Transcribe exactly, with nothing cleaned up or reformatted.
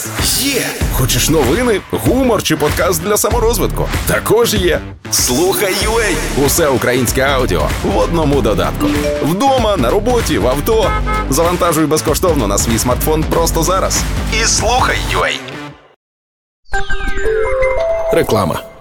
Є! Хочеш новини, гумор чи подкаст для саморозвитку? Також є. Слухай ю а. Усе українське аудіо в одному додатку. Вдома, на роботі, в авто. Завантажуй безкоштовно на свій смартфон просто зараз. І слухай ю а. Реклама.